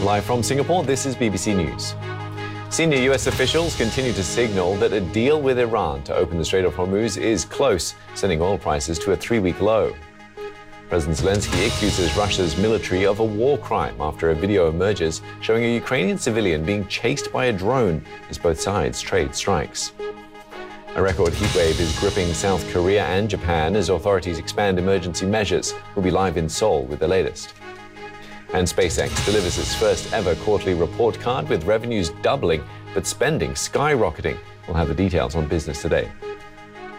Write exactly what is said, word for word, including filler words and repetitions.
Live from Singapore, this is B B C News. Senior U S officials continue to signal that a deal with Iran to open the Strait of Hormuz is close, sending oil prices to a three-week low. President Zelensky accuses Russia's military of a war crime after a video emerges showing a Ukrainian civilian being chased by a drone as both sides trade strikes. A record heatwave is gripping South Korea and Japan as authorities expand emergency measures. We'll be live in Seoul with the latest. And SpaceX delivers its first ever quarterly report card with revenues doubling but spending skyrocketing. We'll have the details on Business Today.